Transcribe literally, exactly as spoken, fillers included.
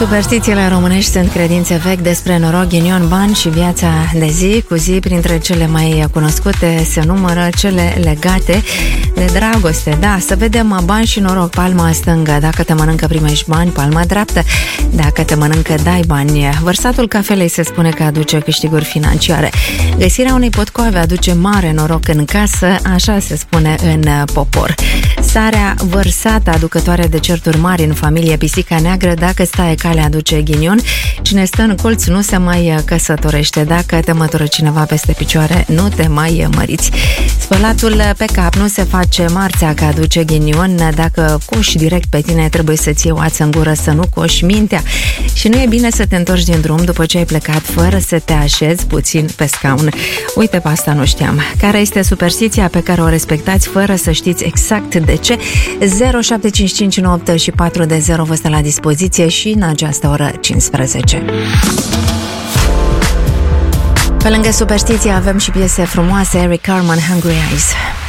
Superstițiile românești sunt credințe vechi despre noroc, ghinion, bani și viața de zi cu zi. Printre cele mai cunoscute se numără cele legate de dragoste. Da, să vedem: bani și noroc, palma stângă. Dacă te mănâncă, primești bani, palma dreaptă. Dacă te mănâncă, dai bani. Vărsatul cafelei se spune că aduce câștiguri financiare. Găsirea unei potcoave aduce mare noroc în casă, așa se spune în popor. Sarea vărsată, aducătoare de certuri mari în familie. Pisica neagră, dacă stai cale, aduce ghinion. Cine stă în colț nu se mai căsătorește. Dacă te mătură cineva peste picioare, nu te mai măriți. Spălatul pe cap nu se face marțea, că aduce ghinion. Dacă coși direct pe tine, trebuie să-ți iei o ață în gură, să nu coși mintea. Și nu e bine să te întorci din drum după ce ai plecat fără să te așezi puțin pe scaun. Uite, pe asta nu știam. Care este superstiția pe care o respectați fără să știți exact de ce? zero șapte cinci cinci nouă opt și patru de zero vă stă la dispoziție și în această oră cincisprezece. Pe lângă superstiție avem și piese frumoase. Eric Carmen, Hungry Eyes.